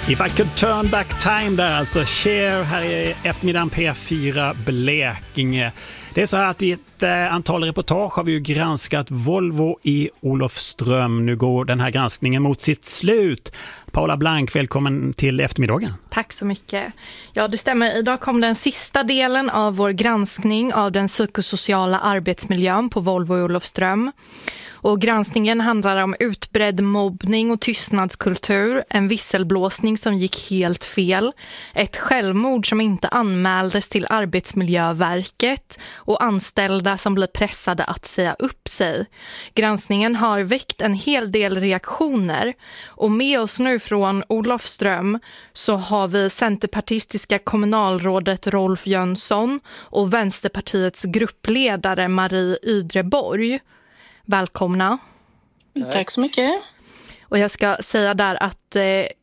If I could turn back time där, alltså Cher här i eftermiddagen P4 Blekinge. Det är så här att i ett antal reportage har vi ju granskat Volvo i Olofström. Nu går den här granskningen mot sitt slut. Paula Blank, välkommen till eftermiddagen. Tack så mycket. Ja, det stämmer. Idag kom den sista delen av vår granskning av den psykosociala arbetsmiljön på Volvo i Olofström. Och granskningen handlar om utbredd mobbning och tystnadskultur, en visselblåsning som gick helt fel, ett självmord som inte anmäldes till Arbetsmiljöverket och anställda som blir pressade att säga upp sig. Granskningen har väckt en hel del reaktioner och med oss nu från Olofström så har vi centerpartistiska kommunalrådet Rolf Jönsson och Vänsterpartiets gruppledare Marie Ydreborg. Välkomna. Tack så mycket. Och jag ska säga där att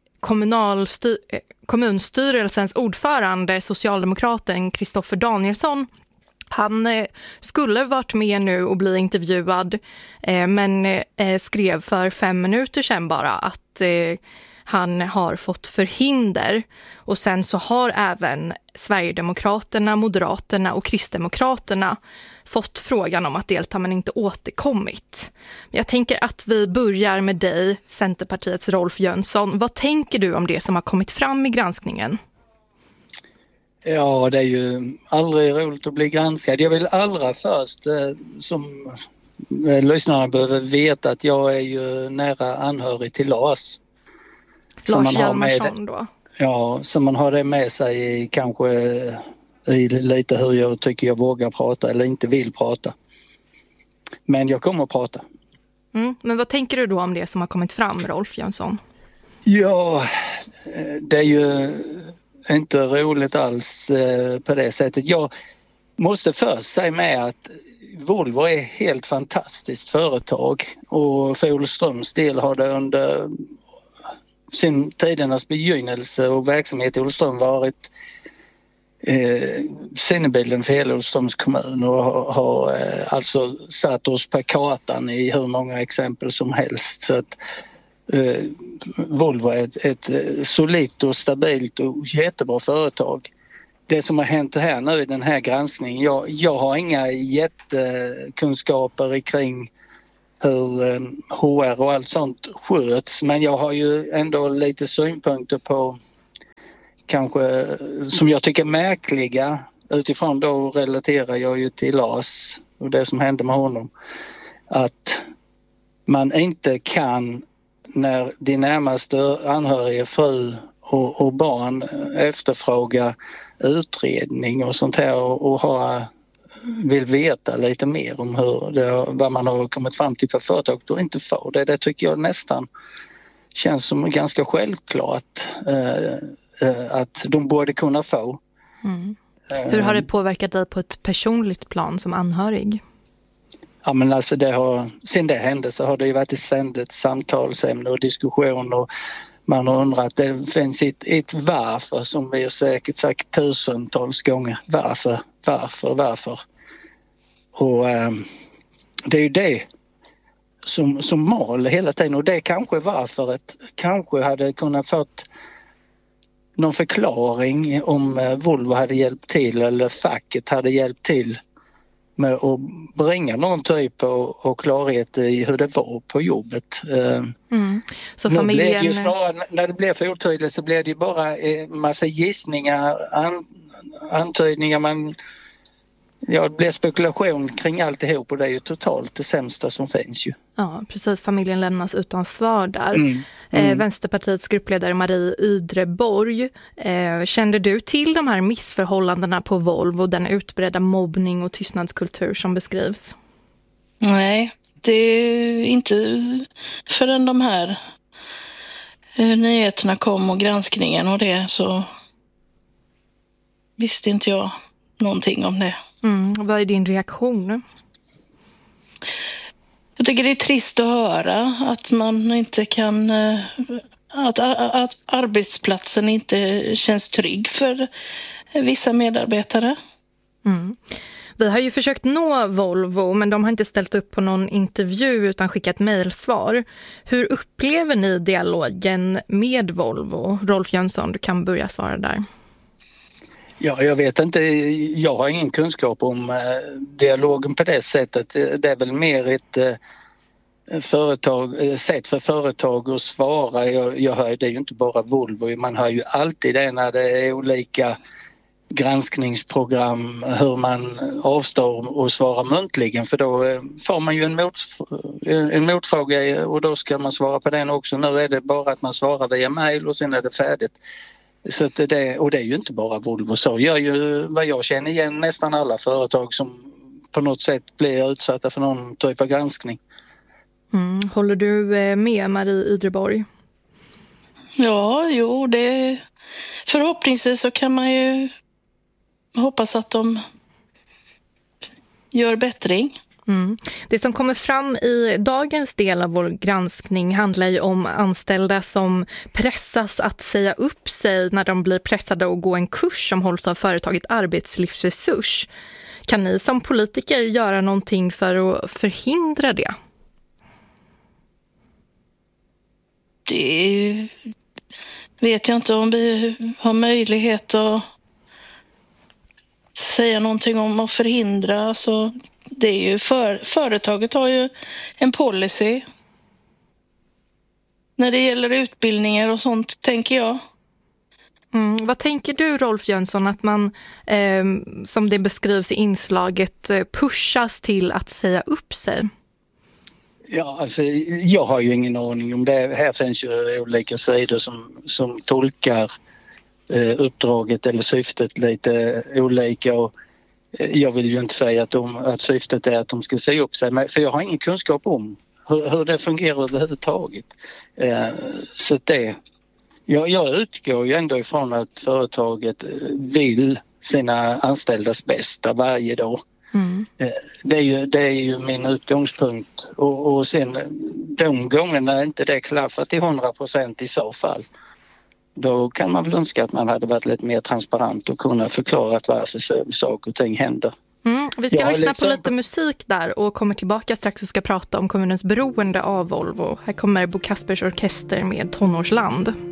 kommunstyrelsens ordförande, socialdemokraten Kristoffer Danielsson, han skulle varit med nu och bli intervjuad men skrev för 5 minuter sedan bara att han har fått förhinder. Och sen så har även Sverigedemokraterna, Moderaterna och Kristdemokraterna fått frågan om att delta men inte återkommit. Jag tänker att vi börjar med dig, Centerpartiets Rolf Jönsson. Vad tänker du om det som har kommit fram i granskningen? Ja, det är ju aldrig roligt att bli granskad. Jag vill allra först, som lyssnarna behöver veta, att jag är ju nära anhörig till Lars. Lars Hjalmarsson då? Ja, så man har det med sig kanske i lite hur jag tycker jag vågar prata eller inte vill prata. Men jag kommer att prata. Men vad tänker du då om det som har kommit fram, Rolf Jönsson? Ja, det är ju inte roligt alls på det sättet. Jag måste först säga med att Volvo är ett helt fantastiskt företag och för Olofströms del har det under sin tidernas begynnelse och verksamhet i Olofström varit sinnebilden för hela Olofströms kommun och har alltså satt oss på kartan i hur många exempel som helst. Så att Volvo är ett solidt och stabilt och jättebra företag. Det som har hänt här nu i den här granskningen, jag har inga jättekunskaper kring hur HR och allt sånt sköts, men jag har ju ändå lite synpunkter på kanske som jag tycker är märkliga. Utifrån då relaterar jag ju till Lars och det som hände med honom. Att man inte kan, när de närmaste anhöriga, fru och barn, efterfråga utredning och sånt här och vill veta lite mer om vad man har kommit fram till för företag och inte får det. Det tycker jag nästan känns som ganska självklart att de borde kunna få. Hur har det påverkat dig på ett personligt plan som anhörig? Ja, men alltså sen det hände så har det ju varit ett ständigt samtalsämne och diskussion och man har undrat, det finns ett varför som vi har säkert sagt tusentals gånger. Varför? Och det är ju det som mal hela tiden och det är kanske varför kanske hade kunnat fått någon förklaring om Volvo hade hjälpt till eller facket hade hjälpt till med att bringa någon typ av klarhet i hur det var på jobbet. Så familjen... Ju snarare, när det blev för otydligt så blev det ju bara massa gissningar, antydningar, det blev spekulation kring alltihop och det är ju totalt det sämsta som finns ju. Ja, precis. Familjen lämnas utan svar där. Vänsterpartiets gruppledare Marie Ydreborg, kände du till de här missförhållandena på Volvo, den utbredda mobbning och tystnadskultur som beskrivs? Nej, det är inte förrän de här nyheterna kom och granskningen och det så visste inte jag någonting om det. Vad är din reaktion? Jag tycker det är trist att höra att man inte kan, att arbetsplatsen inte känns trygg för vissa medarbetare. Vi har ju försökt nå Volvo, men de har inte ställt upp på någon intervju utan skickat mejlsvar. Hur upplever ni dialogen med Volvo? Rolf Jönsson, du kan börja svara där. Ja, jag vet inte. Jag har ingen kunskap om dialogen på det sättet. Det är väl mer ett sätt för företag att svara. Jag hör, det är ju inte bara Volvo, man hör ju alltid det när det är olika granskningsprogram, hur man avstår och svarar muntligen, för då får man ju en motfråga och då ska man svara på den också. Nu är det bara att man svarar via mejl och sen är det färdigt. Så att och det är ju inte bara Volvo, så gör ju vad jag känner igen nästan alla företag som på något sätt blir utsatta för någon typ av granskning. Håller du med Marie Ydreborg? Ja, jo, förhoppningsvis så kan man ju hoppas att de gör bättring. Det som kommer fram i dagens del av vår granskning handlar ju om anställda som pressas att säga upp sig när de blir pressade att gå en kurs som hålls av företaget Arbetslivsresurs. Kan ni som politiker göra någonting för att förhindra det? Det vet jag inte om vi har möjlighet att säga någonting om att förhindra. Så det är ju företaget har ju en policy när det gäller utbildningar och sånt, tänker jag. Vad tänker du, Rolf Jönsson, att man, som det beskrivs i inslaget, pushas till att säga upp sig? Ja, alltså, jag har ju ingen aning om det. Här finns ju olika sidor som tolkar uppdraget eller syftet lite olika, och jag vill ju inte säga att syftet är att de ska säga upp sig, för jag har ingen kunskap om hur det fungerar överhuvudtaget. Så det, jag utgår ju ändå ifrån att företaget vill sina anställdas bästa varje dag. Det är ju min utgångspunkt, och sen de gångerna inte det klaffar till 100% i så fall, då kan man väl önska att man hade varit lite mer transparent och kunnat förklara varför saker och ting händer. Vi ska lyssna på lite musik där och kommer tillbaka strax och ska prata om kommunens beroende av Volvo. Här kommer Bo Kaspers Orkester med Tonårsland.